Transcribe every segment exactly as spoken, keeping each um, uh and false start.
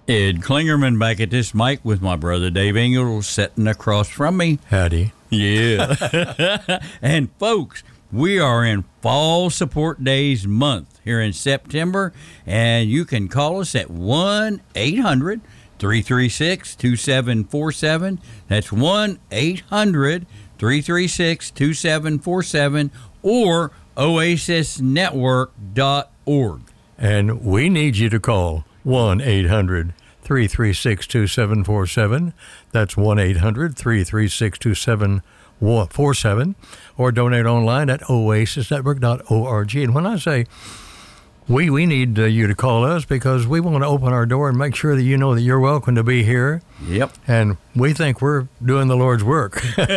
Ed Klingerman back at this mic with my brother Dave Ingalls sitting across from me. Howdy. Yeah. And folks, we are in Fall Support Days month here in September, and you can call us at one eight hundred three three six two seven four seven. That's one eight hundred three three six two seven four seven or oasis network dot org. And we need you to call one eight hundred three three six two seven four seven. That's one eight hundred three three six two seven four seven. Or donate online at oasis network dot org. And when I say we, we need uh, you to call us because we want to open our door and make sure that you know that you're welcome to be here. Yep. And we think we're doing the Lord's work.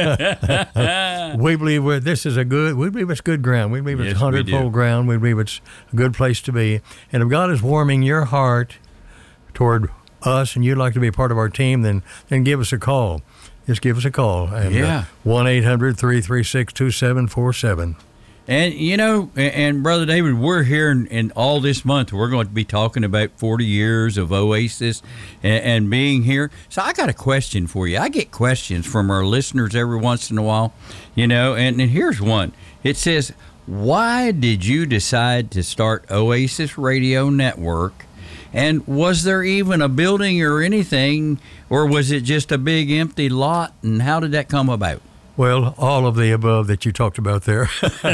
We believe we're, this is a good, we believe it's good ground. We believe it's Yes, we hundredfold do. ground. We believe it's a good place to be. And if God is warming your heart toward us and you'd like to be a part of our team, then then give us a call. Just give us a call. And, Yeah. Uh, one eight hundred three three six two seven four seven. And, you know, and, and Brother David, we're here in, in all this month. We're going to be talking about forty years of Oasis and, and being here. So I got a question for you. I get questions from our listeners every once in a while, you know, and, and here's one. It says, why did you decide to start Oasis Radio Network? And was there even a building or anything, or was it just a big empty lot? And how did that come about? Well, all of the above that you talked about there.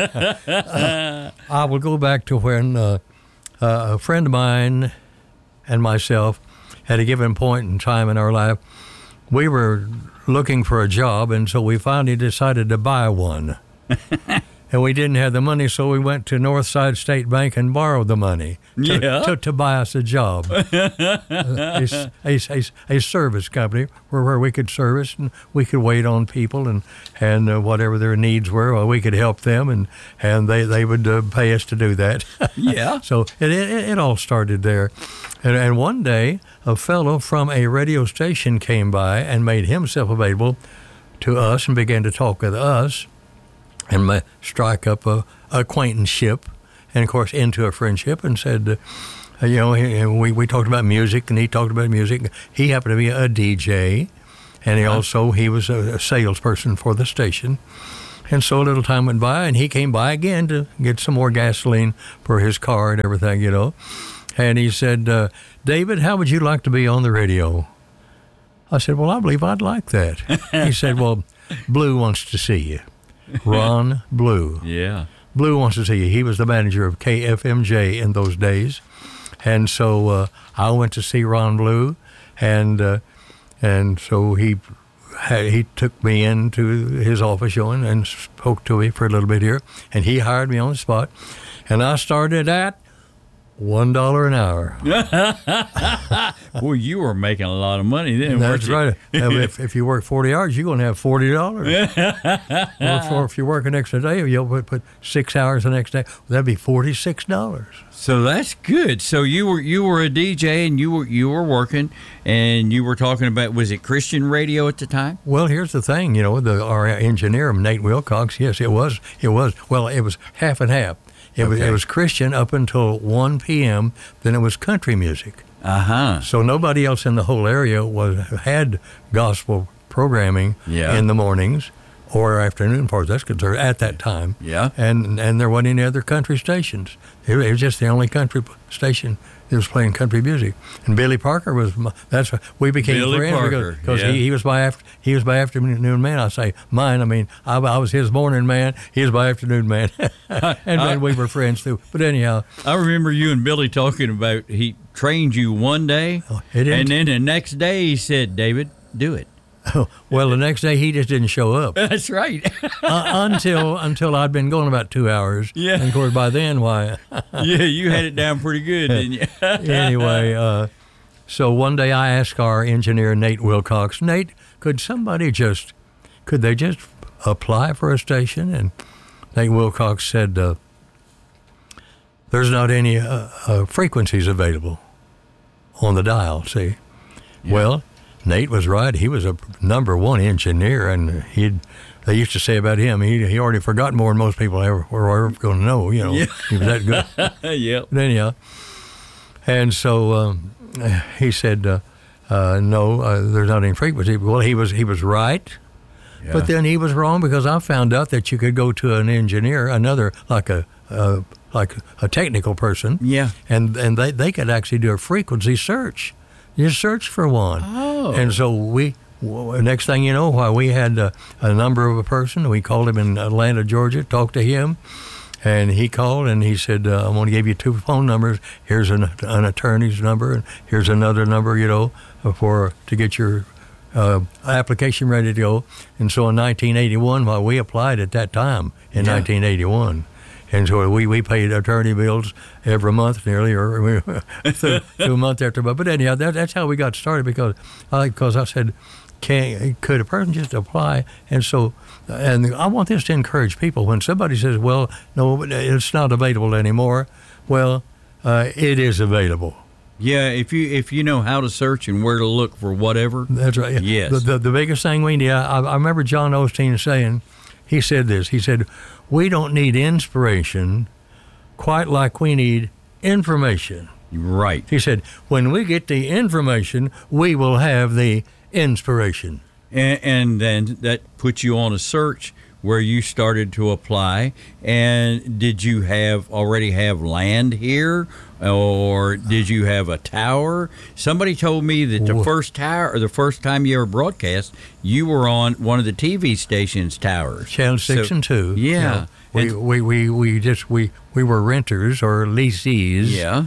uh, I will go back to when uh, uh, a friend of mine and myself, at a given point in time in our life, we were looking for a job, and so we finally decided to buy one. And we didn't have the money, so we went to Northside State Bank and borrowed the money to, Yeah. to, to buy us a job. a, a, a, a service company where, where we could service and we could wait on people and, and uh, whatever their needs were, well, we could help them, and, and they, they would uh, pay us to do that. Yeah. So it, it, it all started there. And, and one day, a fellow from a radio station came by and made himself available to us and began to talk with us and ma- strike up a acquaintanceship, and of course into a friendship, and said, uh, you know, he, we, we talked about music, and he talked about music. He happened to be a D J, and he also, he was a, a salesperson for the station. And so a little time went by, and he came by again to get some more gasoline for his car and everything, you know. And he said, uh, David, how would you like to be on the radio? I said, well, I believe I'd like that. He said, well, Blue wants to see you. Ron Blue. Yeah. Blue wants to see you. He was the manager of K F M J in those days. And so uh, I went to see Ron Blue, and uh, and so he had, he took me into his office, you know, and, and spoke to me for a little bit here, and he hired me on the spot. And I started at one dollar an hour. Well, you were making a lot of money then, That's weren't you? right. if, if you work forty hours, you're going to have forty dollars. Or, or if you work an extra day, you'll put, put six hours the next day. That'd be forty-six dollars. So that's good. So you were you were a D J and you were you were working, and you were talking about, was it Christian radio at the time? Well, here's the thing. You know, the, our engineer, Nate Wilcox, yes, it was. It was. Well, it was half and half. It, was, Okay. it was Christian up until one p.m., then it was country music. Uh-huh. So nobody else in the whole area was had gospel programming Yeah. in the mornings or afternoon, as far as that's concerned, at that time. Yeah. And and there wasn't any other country stations. It, it was just the only country station that was playing country music. And Billy Parker was, my, that's what we became Billy friends Parker, because yeah. he, he was my after, he was my afternoon man. I say mine. I mean, I, I was his morning man. He was my afternoon man, and then we were friends too. But anyhow, I remember you and Billy talking about he trained you one day, Oh, he didn't. and then the next day he said, David, do it. well, the next day he just didn't show up. That's right. uh, until until I'd been going about two hours. Yeah. And of course, by then, why? Yeah, you had it down pretty good, didn't you? anyway, uh, so one day I asked our engineer, Nate Wilcox, Nate, could somebody just, could they just apply for a station? And Nate Wilcox said, uh, there's not any uh, uh, frequencies available on the dial, see? Yeah. Well, Nate was right. He was a number one engineer, and he'd. They used to say about him, he he already forgot more than most people ever were ever going to know. You know, Yeah. he was that good. Yep. But anyhow, And so um, he said, uh, uh, no, uh, there's not any frequency. Well, he was he was right. Yeah. But then he was wrong, because I found out that you could go to an engineer, another, like a uh, like a technical person, Yeah. and and they, they could actually do a frequency search. You search for one. Oh. And so we, w- next thing you know, while we had a, a number of a person, we called him in Atlanta, Georgia, talked to him, and he called and he said, uh, I'm going to give you two phone numbers. Here's an, an attorney's number, and here's another number, you know, for to get your uh, application ready to go. And so in nineteen eighty-one, while we applied at that time in Yeah. nineteen eighty-one, and so we, we paid attorney bills every month nearly, or we, through, through a month after month. But anyhow, that, that's how we got started, because I, because I said, can, could a person just apply? And so, and I want this to encourage people. When somebody says, well, no, it's not available anymore, well, uh, it is available. Yeah, if you if you know how to search and where to look for whatever. That's right. Yes. The, the, the biggest thing we need, I, I remember John Osteen saying, he said this, he said, we don't need inspiration quite like we need information. Right. He said, when we get the information, we will have the inspiration. And, and then that puts you on a search where you started to apply. And did you have already have land here, or did you have a tower? Somebody told me that the Whoa. first tower, or the first time you ever broadcast, you were on one of the T V station's towers. Channel six So- and two. Yeah. You know, we, And- we, we, we just, we, we were renters or leasees Yeah.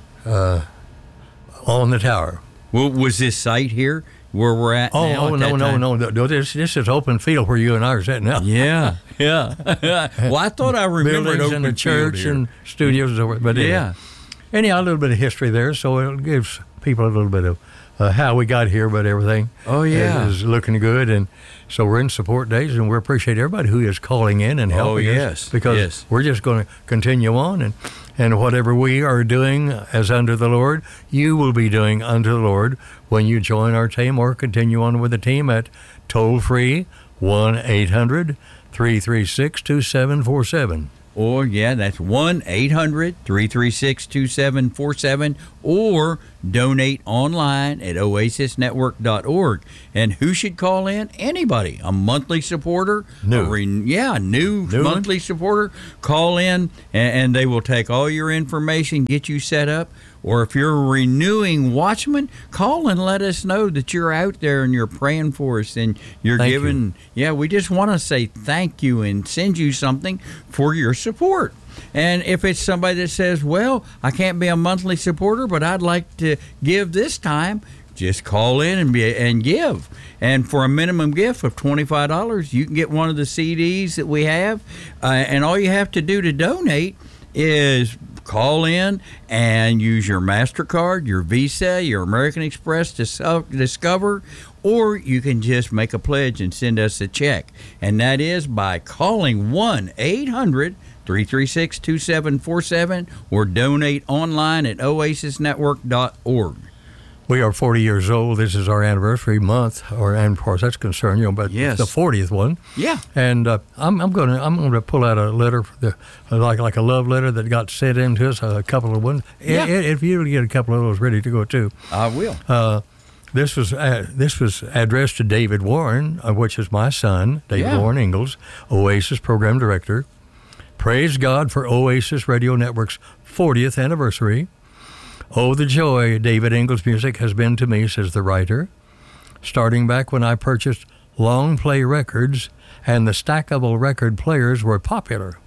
on the tower. Well, was this site here where we're at Oh, now? oh at no, that no, time? no, no. This, this is open field where you and I are sitting now. Yeah, yeah. Well, I thought I remembered Buildings open and the field church here. and studios. and so forth. But Yeah. anyhow, anyhow, a little bit of history there, so it gives people a little bit of uh, how we got here, but everything Oh, yeah. is, is looking good. And so we're in support days, and we appreciate everybody who is calling in and helping Oh, us. yes, Because yes. we're just going to continue on, and, and whatever we are doing as under the Lord, you will be doing under the Lord when you join our team or continue on with the team at toll-free one eight hundred three three six two seven four seven. Or, yeah, that's one eight hundred three three six two seven four seven, or donate online at oasis network dot org. And who should call in? Anybody. A monthly supporter. New. A re- yeah, new, New one? monthly supporter. Call in, and, and they will take all your information, get you set up. Or if you're a renewing watchman, call and let us know that you're out there and you're praying for us and you're Thank you. giving. Yeah, we just want to say thank you and send you something for your support. And if it's somebody that says, well, I can't be a monthly supporter, but I'd like to give this time, just call in and be and give. And for a minimum gift of twenty-five dollars, you can get one of the C Ds that we have. Uh, and all you have to do to donate is call in and use your MasterCard, your Visa, your American Express to su- Discover, or you can just make a pledge and send us a check. And that is by calling one eight hundred three three six two seven four seven or donate online at oasis network dot org. We are forty years old. This is our anniversary month, or and of course that's concerned, you know, but Yes. the fortieth one. Yeah. And uh, I'm, I'm going to I'm going to pull out a letter for the like like a love letter that got sent in to us, a couple of ones. Yeah. I- I- If you get a couple of those ready to go too. I will. Uh, this was uh, this was addressed to David Warren, uh, which is my son, David Yeah. Warren Ingalls, Oasis Program Director. Praise God for Oasis Radio Network's fortieth anniversary. Oh, the joy David Ingalls' music has been to me, says the writer, starting back when I purchased long play records and the stackable record players were popular.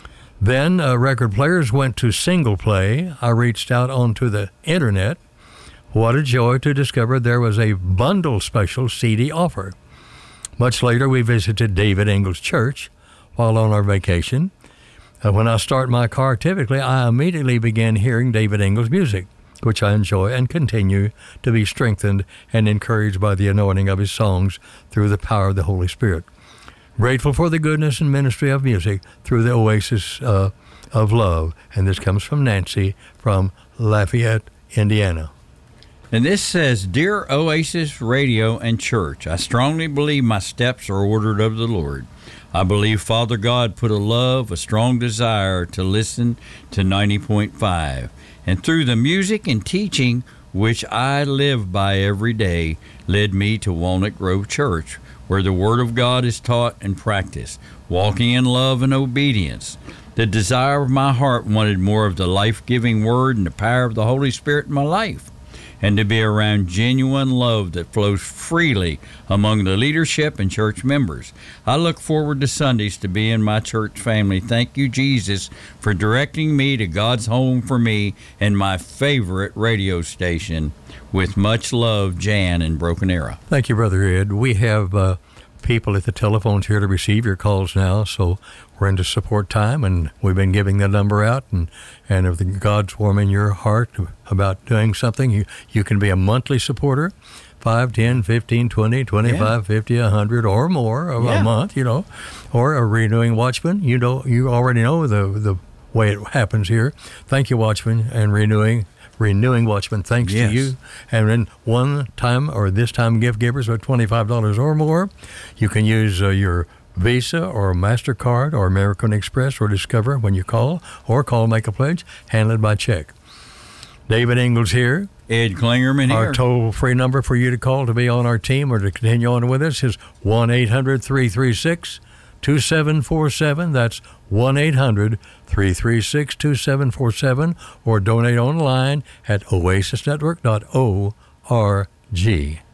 Then uh, record players went to single play. I reached out onto the internet. What a joy to discover there was a bundle special C D offer. Much later, we visited David Ingalls Church while on our vacation. Uh, when I start my car, typically, I immediately begin hearing David Ingalls music, which I enjoy and continue to be strengthened and encouraged by the anointing of his songs through the power of the Holy Spirit. Grateful for the goodness and ministry of music through the Oasis uh, of Love. And this comes from Nancy from Lafayette, Indiana. And this says, Dear Oasis Radio and Church, I strongly believe my steps are ordered of the Lord. I believe Father God put a love, a strong desire to listen to ninety point five. and through the music and teaching which I live by every day, led me to Walnut Grove Church, where the Word of God is taught and practiced, walking in love and obedience. The desire of my heart wanted more of the life-giving Word and the power of the Holy Spirit in my life, and to be around genuine love that flows freely among the leadership and church members. I look forward to Sundays to be in my church family. Thank you, Jesus, for directing me to God's home for me and my favorite radio station. With much love, Jan in Broken Arrow. Thank you, Brother Ed. We have uh, people at the telephones here to receive your calls now, so we're into support time, and we've been giving the number out, and, and if the God's warm in your heart about doing something, you, you can be a monthly supporter, five, ten, fifteen, twenty, twenty-five, yeah. fifty, one hundred, or more of yeah. a month, you know, or a renewing watchman. You know, you already know the, the way it happens here. Thank you, watchman, and renewing Renewing Watchman, thanks yes. to you. And then one time or this time gift givers with twenty-five dollars or more, you can use uh, your Visa or MasterCard or American Express or Discover when you call, or call Make a Pledge, handled by check. David Ingles here. Ed Klingerman here. Our toll-free number for you to call to be on our team or to continue on with us is one eight hundred, three three six, two seven four seven. That's one eight hundred, three three six, two seven four seven, or donate online at oasis network dot org.